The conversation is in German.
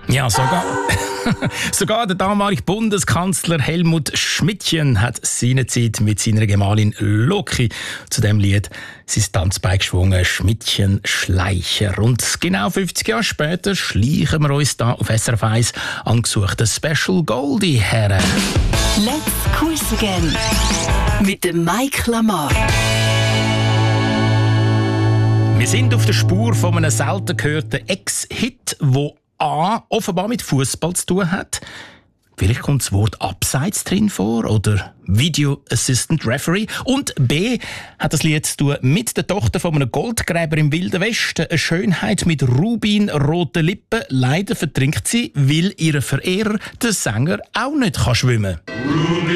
Ja, sogar der damalige Bundeskanzler Helmut Schmidtchen hat seinerzeit mit seiner Gemahlin Loki zu dem Lied sein Tanzbein geschwungen, Schmidtchen Schleicher. Und genau 50 Jahre später schleichen wir uns da auf SRF 1 an gesuchten Special Goldie her. Let's Quiz Again mit dem Mike Lamar. Wir sind auf der Spur von einem selten gehörten Ex-Hit, wo A. offenbar mit Fußball zu tun hat. Vielleicht kommt das Wort Abseits drin vor oder Video Assistant Referee. Und B. hat das Lied zu tun mit der Tochter von einem Goldgräber im Wilden Westen. Eine Schönheit mit rubinroten Lippen. Leider vertrinkt sie, weil ihr Verehrer, der Sänger, auch nicht schwimmen kann.